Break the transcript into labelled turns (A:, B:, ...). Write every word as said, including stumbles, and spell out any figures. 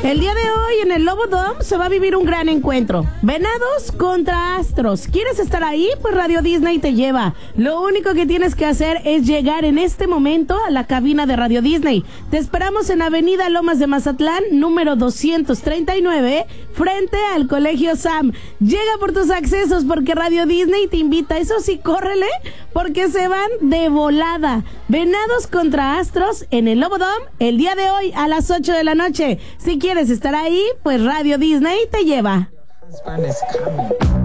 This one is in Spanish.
A: El día de hoy en el Lobo Dome se va a vivir un gran encuentro. Venados contra Astros. ¿Quieres estar ahí? Pues Radio Disney te lleva. Lo único que tienes que hacer es llegar en este momento a la cabina de Radio Disney. Te esperamos en Avenida Lomas de Mazatlán, número doscientos treinta y nueve, frente al Colegio Sam. Llega por tus accesos porque Radio Disney te invita. Eso sí, córrele, porque se van de volada. Venados contra Astros en el Lobo Dome el día de hoy a las ocho de la noche. Si quieres estar ahí, pues Radio Disney te lleva.